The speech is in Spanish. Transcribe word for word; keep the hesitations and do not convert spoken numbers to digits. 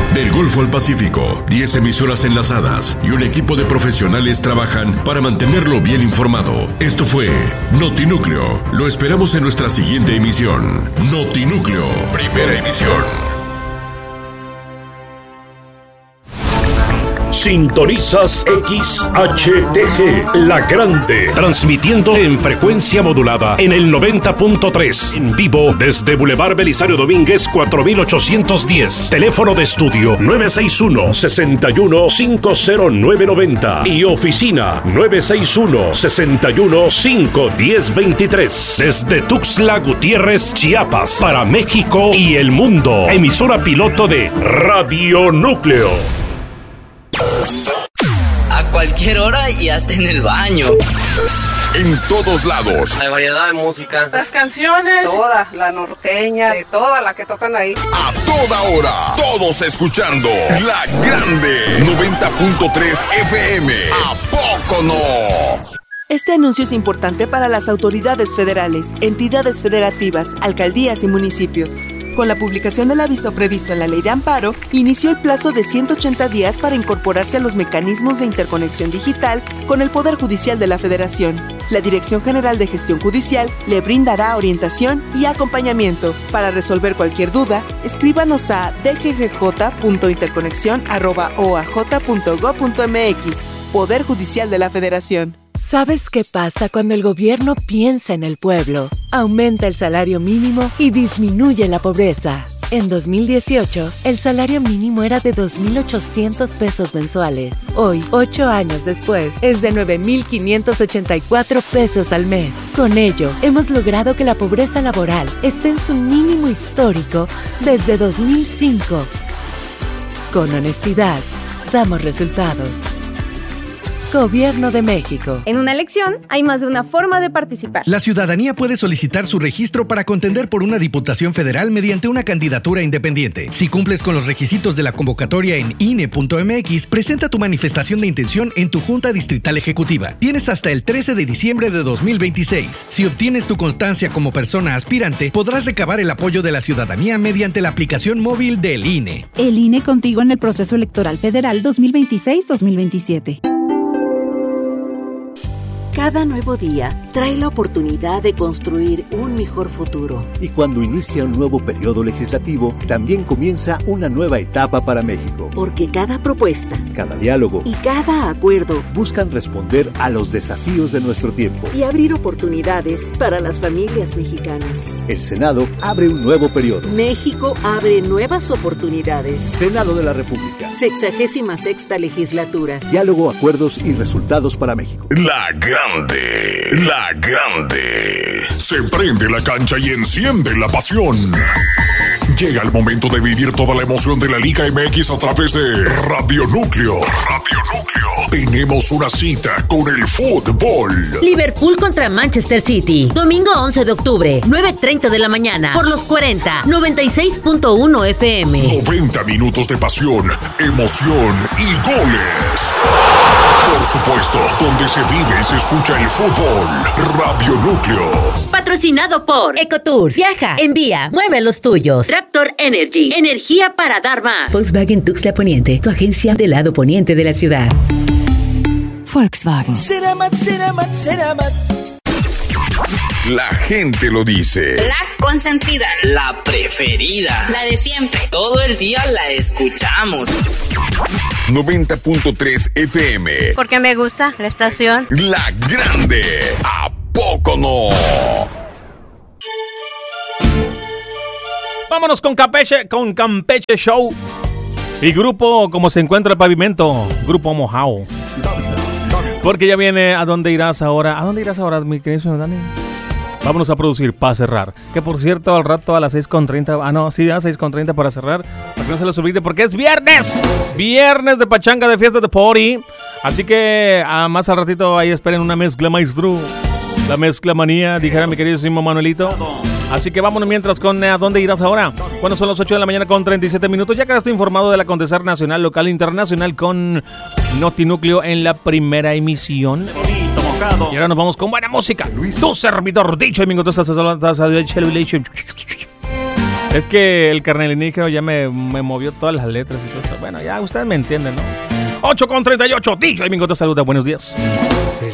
Del Golfo al Pacífico, diez emisoras enlazadas y un equipo de profesionales trabajan para mantenerlo bien informado. Esto fue Notinúcleo. Lo esperamos en nuestra siguiente emisión. Notinúcleo, primera emisión. Sintonizas X H T G, La Grande, transmitiendo en frecuencia modulada en el noventa punto tres, en vivo desde Boulevard Belisario Domínguez cuatro mil ochocientos diez, teléfono de estudio nueve seis uno, seis uno, cinco cero nueve nueve cero y oficina nueve seis uno, seis uno, cinco uno cero dos tres, desde Tuxtla Gutiérrez, Chiapas, para México y el mundo, emisora piloto de Radio Núcleo. A cualquier hora y hasta en el baño. En todos lados. Hay variedad de música. Las canciones. Toda, la norteña, de toda la que tocan ahí. A toda hora. Todos escuchando La Grande. noventa punto tres F M. ¿A poco no? Este anuncio es importante para las autoridades federales, entidades federativas, alcaldías y municipios. Con la publicación del aviso previsto en la Ley de Amparo, inició el plazo de ciento ochenta días para incorporarse a los mecanismos de interconexión digital con el Poder Judicial de la Federación. La Dirección General de Gestión Judicial le brindará orientación y acompañamiento. Para resolver cualquier duda, escríbanos a d g g j punto interconexión arroba o a j punto gob punto m x. Poder Judicial de la Federación. ¿Sabes qué pasa cuando el gobierno piensa en el pueblo? Aumenta el salario mínimo y disminuye la pobreza. En dos mil dieciocho, el salario mínimo era de dos mil ochocientos pesos mensuales. Hoy, ocho años después, es de nueve mil quinientos ochenta y cuatro pesos al mes. Con ello, hemos logrado que la pobreza laboral esté en su mínimo histórico desde dos mil cinco. Con honestidad, damos resultados. Gobierno de México. En una elección hay más de una forma de participar. La ciudadanía puede solicitar su registro para contender por una diputación federal mediante una candidatura independiente. Si cumples con los requisitos de la convocatoria en I N E punto M X, presenta tu manifestación de intención en tu Junta Distrital Ejecutiva. Tienes hasta el trece de diciembre de dos mil veintiséis. Si obtienes tu constancia como persona aspirante, podrás recabar el apoyo de la ciudadanía mediante la aplicación móvil del I N E. El I N E contigo en el proceso electoral federal dos mil veintiséis dos mil veintisiete. Cada nuevo día trae la oportunidad de construir un mejor futuro. Y cuando inicia un nuevo periodo legislativo, también comienza una nueva etapa para México. Porque cada propuesta, cada diálogo y cada acuerdo buscan responder a los desafíos de nuestro tiempo y abrir oportunidades para las familias mexicanas. El Senado abre un nuevo periodo. México abre nuevas oportunidades. Senado de la República. Sexagésima sexta legislatura. Diálogo, acuerdos y resultados para México. La Grande, La Grande. Se prende la cancha y enciende la pasión. Llega el momento de vivir toda la emoción de la Liga M X a través de Radio Núcleo. Radio Núcleo. Tenemos una cita con el fútbol. Liverpool contra Manchester City. Domingo once de octubre, nueve treinta de la mañana. Por los cuarenta, noventa y seis punto uno F M. noventa minutos de pasión, emoción y goles. Por supuesto, donde se vive y se escucha el fútbol. Radio Núcleo. Patrocinado por Ecotours. Viaja, envía, mueve los tuyos. Raptor Energy. Energía para dar más. Volkswagen Tuxtla Poniente, tu agencia del lado poniente de la ciudad. Volkswagen. Ceramat, Ceramat, Ceramat. La gente lo dice. La consentida. La preferida. La de siempre. Todo el día la escuchamos. noventa punto tres F M. Porque me gusta la estación. La Grande. ¿A poco no? Vámonos con Campeche, con Campeche Show. Y grupo, como se encuentra el pavimento, Grupo Mojao. Porque ya viene ¿A dónde irás ahora? ¿A dónde irás ahora, mi querido señor Dani? Vámonos a producir para cerrar. Que por cierto, al rato a las seis con treinta. Ah, no, sí, a las seis con treinta para cerrar. Para que no se los olvide, porque es viernes. Viernes de pachanga, de fiesta de party. Así que ah, más al ratito ahí esperen una mezcla maestro. La mezcla manía, dijera mi queridísimo Manuelito. Así que vámonos mientras con ¿A dónde irás ahora? Bueno, son las ocho de la mañana con treinta y siete minutos. Ya que estoy informado del acontecer nacional, local e internacional con Notinúcleo en la primera emisión. Y ahora nos vamos con buena música. Tu servidor dicho y mi Es que el carnelinígero ya me, me movió todas las letras y todo eso. Bueno, ya ustedes me entienden, ¿no? ocho con treinta y ocho, D J Mingo te saluda, buenos días.